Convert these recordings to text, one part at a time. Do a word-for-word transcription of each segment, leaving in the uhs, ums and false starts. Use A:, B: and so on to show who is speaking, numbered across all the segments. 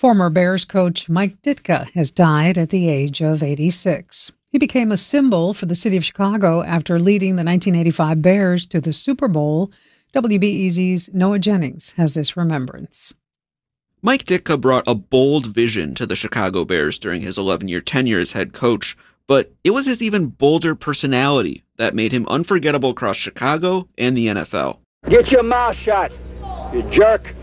A: Former Bears coach Mike Ditka has died at the age of eighty-six. He became a symbol for the city of Chicago after leading the nineteen eighty-five Bears to the Super Bowl. W B E Z's Noah Jennings has this remembrance.
B: Mike Ditka brought a bold vision to the Chicago Bears during his eleven-year tenure as head coach, but it was his even bolder personality that made him unforgettable across Chicago and the N F L.
C: Get your mouth shut, you jerk.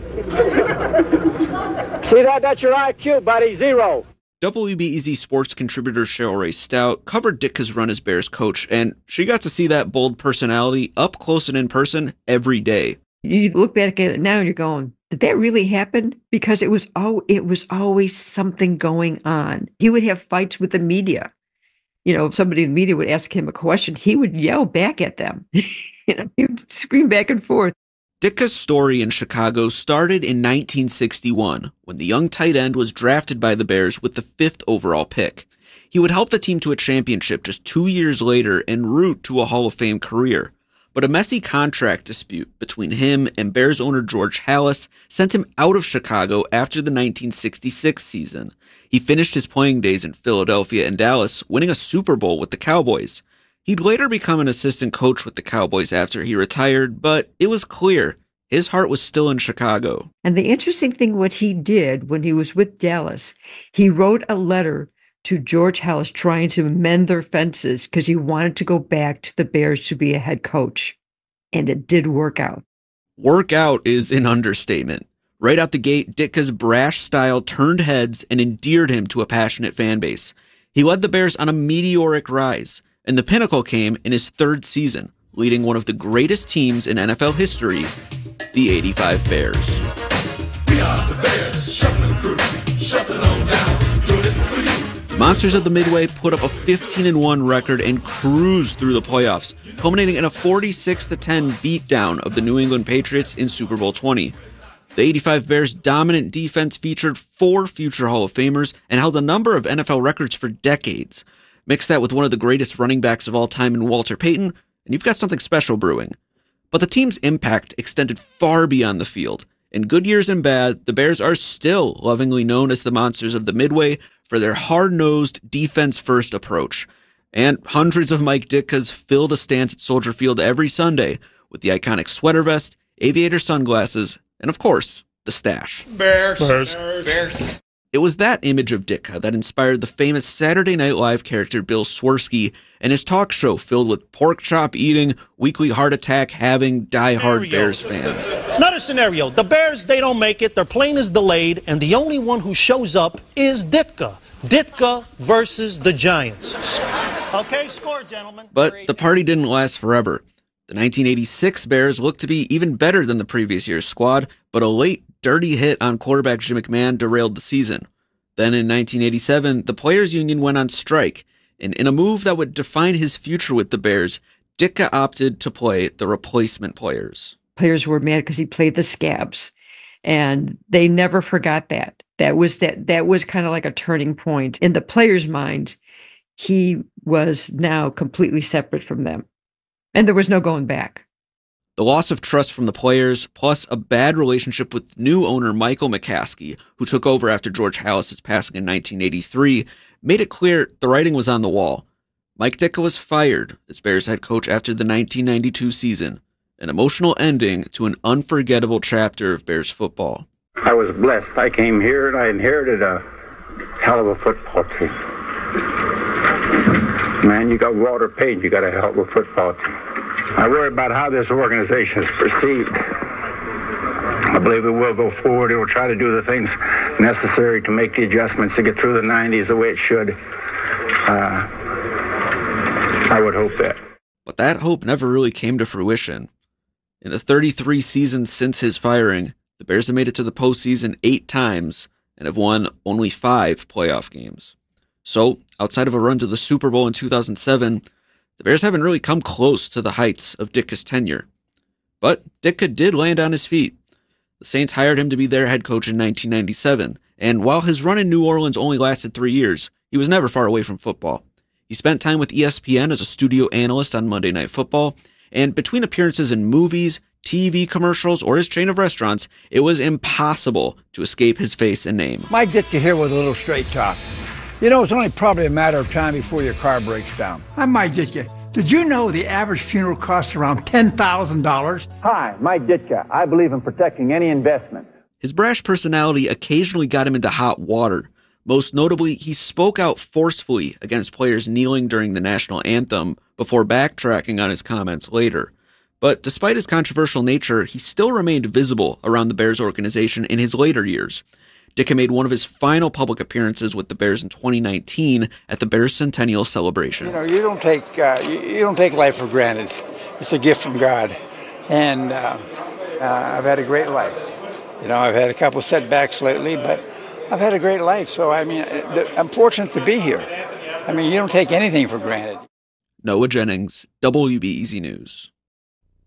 C: See that? That's your I Q, buddy. Zero.
B: W B E Z sports contributor Cheryl Ray Stout covered Ditka's run as Bears coach, and she got to see that bold personality up close and in person every day.
D: You look back at it now and you're going, did that really happen? Because it was oh, it was always something going on. He would have fights with the media. You know, if somebody in the media would ask him a question, he would yell back at them. You know, he would scream back and forth.
B: Ditka's story in Chicago started in nineteen sixty-one, when the young tight end was drafted by the Bears with the fifth overall pick. He would help the team to a championship just two years later en route to a Hall of Fame career. But a messy contract dispute between him and Bears owner George Halas sent him out of Chicago after the nineteen sixty-six season. He finished his playing days in Philadelphia and Dallas, winning a Super Bowl with the Cowboys. He'd later become an assistant coach with the Cowboys after he retired, but it was clear his heart was still in Chicago.
D: And the interesting thing, what he did when he was with Dallas, he wrote a letter to George Halas trying to mend their fences because he wanted to go back to the Bears to be a head coach. And it did work out.
B: Work out is an understatement. Right out the gate, Ditka's brash style turned heads and endeared him to a passionate fan base. He led the Bears on a meteoric rise, and the pinnacle came in his third season, leading one of the greatest teams in N F L history, the eighty-five Bears.
E: We are the Bears, shuffling crew, shuffling on down, doing it for you.
B: Monsters of the Midway put up a fifteen and one record and cruised through the playoffs, culminating in a forty-six to ten beatdown of the New England Patriots in Super Bowl twenty. The eighty-five Bears' dominant defense featured four future Hall of Famers and held a number of N F L records for decades. Mix that with one of the greatest running backs of all time in Walter Payton, and you've got something special brewing. But the team's impact extended far beyond the field. In good years and bad, the Bears are still lovingly known as the Monsters of the Midway for their hard-nosed, defense-first approach. And hundreds of Mike Ditkas fill the stands at Soldier Field every Sunday with the iconic sweater vest, aviator sunglasses, and of course, the stash.
E: Bears.
F: Bears.
E: Bears. Bears.
B: It was that image of Ditka that inspired the famous Saturday Night Live character Bill Swirsky and his talk show filled with pork chop eating, weekly heart attack having, diehard Bears fans.
F: Another scenario. The Bears, they don't make it. Their plane is delayed, and the only one who shows up is Ditka. Ditka versus the Giants. Okay, score, gentlemen.
B: But the party didn't last forever. The nineteen eighty-six Bears looked to be even better than the previous year's squad, but a late, dirty hit on quarterback Jim McMahon derailed the season. Then in nineteen eighty-seven, the Players Union went on strike, and in a move that would define his future with the Bears, Ditka opted to play the replacement players.
D: Players were mad because he played the Scabs, and they never forgot that. That was that. That was kind of like a turning point in the players' minds. He was now completely separate from them. And there was no going back.
B: The loss of trust from the players, plus a bad relationship with new owner Michael McCaskey, who took over after George Halas' passing in nineteen eighty-three, made it clear the writing was on the wall. Mike Ditka was fired as Bears head coach after the nineteen ninety-two season, an emotional ending to an unforgettable chapter of Bears football.
C: I was blessed. I came here and I inherited a hell of a football team. Man, you got Walter Payton, you got a hell of a football team. I worry about how this organization is perceived. I believe it will go forward. It will try to do the things necessary to make the adjustments to get through the nineties the way it should. Uh, I would hope that.
B: But that hope never really came to fruition. In the thirty-three seasons since his firing, the Bears have made it to the postseason eight times and have won only five playoff games. So, outside of a run to the Super Bowl in two thousand seven, the Bears haven't really come close to the heights of Ditka's tenure. But Ditka did land on his feet. The Saints hired him to be their head coach in nineteen ninety-seven, and while his run in New Orleans only lasted three years, he was never far away from football. He spent time with E S P N as a studio analyst on Monday Night Football, and between appearances in movies, T V commercials, or his chain of restaurants, it was impossible to escape his face and name.
G: Mike Ditka here with a little straight talk. You know, it's only probably a matter of time before your car breaks down.
H: I'm Mike Ditka. Did you know the average funeral costs around ten thousand dollars?
I: Hi, Mike Ditka. I believe in protecting any investment.
B: His brash personality occasionally got him into hot water. Most notably, he spoke out forcefully against players kneeling during the national anthem before backtracking on his comments later. But despite his controversial nature, he still remained visible around the Bears organization in his later years. Ditka made one of his final public appearances with the Bears in twenty nineteen at the Bears Centennial Celebration.
G: You know, you don't take uh, you, you don't take life for granted. It's a gift from God, and uh, uh, I've had a great life. You know, I've had a couple setbacks lately, but I've had a great life. So I mean, I'm fortunate to be here. I mean, you don't take anything for granted.
B: Noah Jennings, W B E Z News.